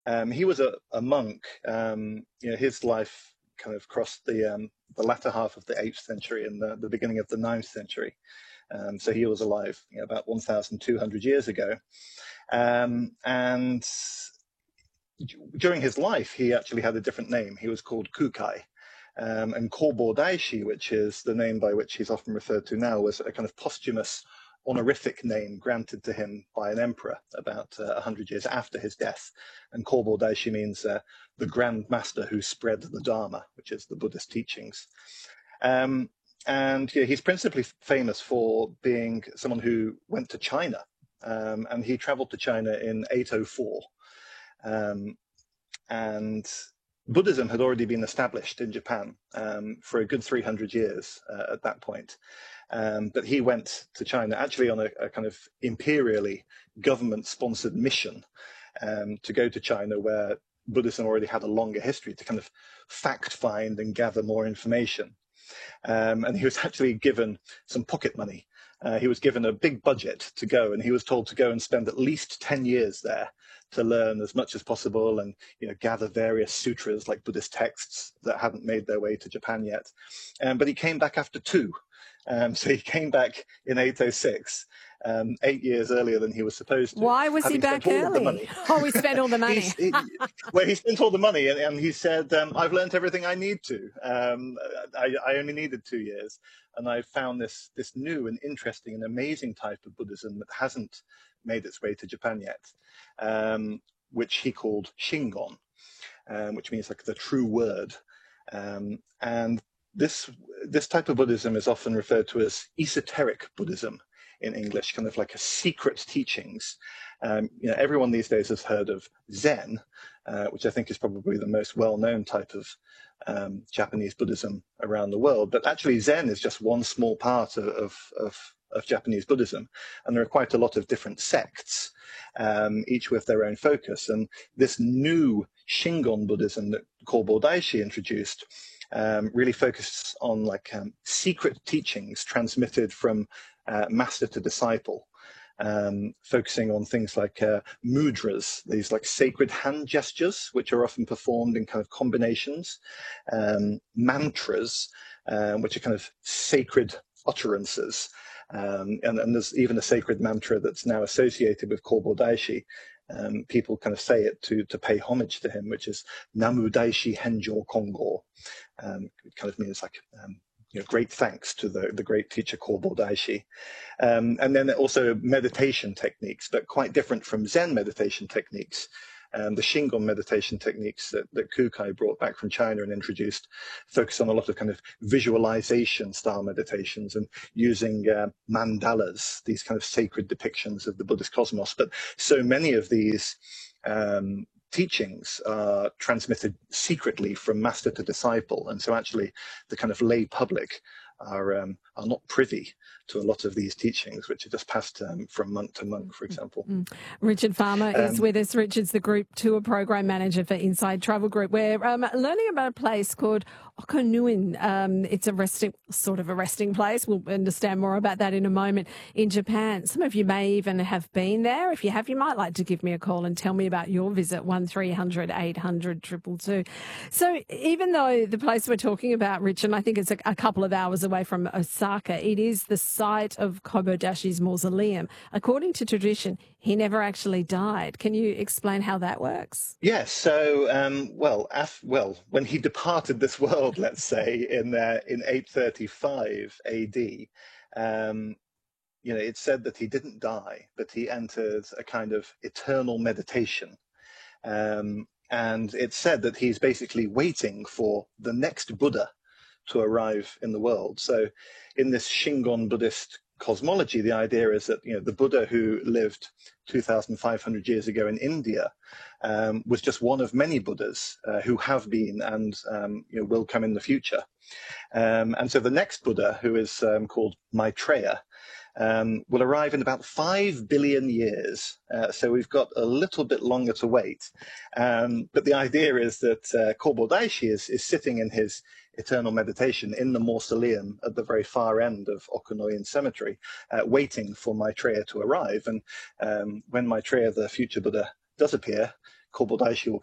He was a monk. His life kind of crossed the latter half of the 8th century and the beginning of the 9th century. So he was alive about 1,200 years ago. And during his life, he actually had a different name. He was called Kukai. And Kobo Daishi, which is the name by which he's often referred to now, was a kind of posthumous honorific name granted to him by an emperor about 100 years after his death. And Kobo Daishi means the Grand Master who spread the Dharma, which is the Buddhist teachings. And he's principally famous for being someone who went to China, and he traveled to China in 804. And Buddhism had already been established in Japan for a good 300 years at that point. But he went to China actually on a kind of imperially government-sponsored mission to go to China, where Buddhism already had a longer history, to kind of fact-find and gather more information. And he was actually given some pocket money. He was given a big budget to go, and he was told to go and spend at least 10 years there to learn as much as possible and gather various sutras, like Buddhist texts that hadn't made their way to Japan yet. But he came back after 2. So he came back in 806, 8 years earlier than he was supposed to. Why was he back early? Oh, he spent all the money. He spent all the money, and he said, I've learned everything I need to. I only needed 2 years, and I found this new and interesting and amazing type of Buddhism that hasn't made its way to Japan yet, which he called Shingon, which means like the true word. And this type of Buddhism is often referred to as esoteric Buddhism in English, kind of like a secret teachings. Everyone these days has heard of Zen, which I think is probably the most well-known type of Japanese Buddhism around the world. But actually, Zen is just one small part of Japanese Buddhism, and there are quite a lot of different sects, each with their own focus. And this new Shingon Buddhism that Kobo Daishi introduced really focuses on secret teachings transmitted from master to disciple, focusing on things like mudras, these like sacred hand gestures, which are often performed in kind of combinations, mantras, which are kind of sacred utterances. And there's even a sacred mantra that's now associated with Kobo Daishi. People kind of say it to pay homage to him, which is Namu Daishi Henjo Kongo. It kind of means like great thanks to the great teacher Kobo Daishi. And then also meditation techniques, but quite different from Zen meditation techniques. The Shingon meditation techniques that Kukai brought back from China and introduced focus on a lot of kind of visualization style meditations and using mandalas, these kind of sacred depictions of the Buddhist cosmos. But so many of these teachings are transmitted secretly from master to disciple. And so actually the kind of lay public are not privy to a lot of these teachings, which are just passed from monk to monk, for example. Richard Farmer is with us. Richard's the Group Tour Program Manager for Inside Travel Group. We're learning about a place called Okonuin. It's a resting place. We'll understand more about that in a moment in Japan. Some of you may even have been there. If you have, you might like to give me a call and tell me about your visit, 1300 800 222. So even though the place we're talking about, Richard, I think it's a couple of hours away from Osaka, it is the site of Kobo Daishi's mausoleum. According to tradition, he never actually died. Can you explain how that works? Yes. So, when he departed this world, let's say in 835 AD, it's said that he didn't die, but he entered a kind of eternal meditation. And it's said that he's basically waiting for the next Buddha to arrive in the world. So in this Shingon Buddhist cosmology, the idea is that the Buddha who lived 2,500 years ago in India was just one of many Buddhas who have been and will come in the future. And so the next Buddha, who is called Maitreya, will arrive in about 5 billion years. So we've got a little bit longer to wait. But the idea is that Kobo Daishi is sitting in his eternal meditation in the mausoleum at the very far end of Okonoin Cemetery, waiting for Maitreya to arrive. And when Maitreya, the future Buddha, does appear, Kobo Daishi will